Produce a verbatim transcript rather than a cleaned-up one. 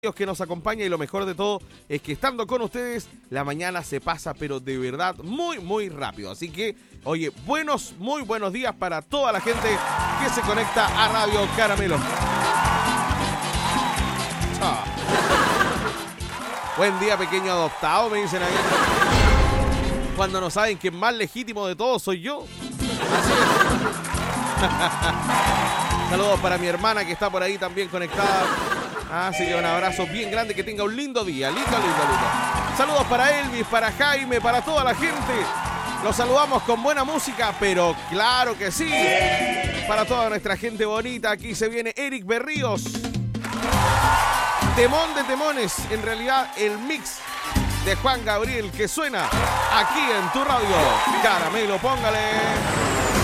que nos acompaña y lo mejor de todo es que estando con ustedes la mañana se pasa pero de verdad muy muy rápido, así que oye, buenos, muy buenos días para toda la gente que se conecta a Radio Caramelo. Chao. Buen día, pequeño adoptado, me dicen ahí, cuando no saben que el más legítimo de todos soy yo. Así es. Saludos para mi hermana que está por ahí también conectada. Así que un abrazo bien grande, que tenga un lindo día, lindo, lindo, lindo. Saludos para Elvis, para Jaime, para toda la gente. Los saludamos con buena música, pero claro que sí. Para toda nuestra gente bonita, aquí se viene Eric Berríos. Temón de temones, en realidad el mix de Juan Gabriel que suena aquí en tu radio. Caramelo, póngale.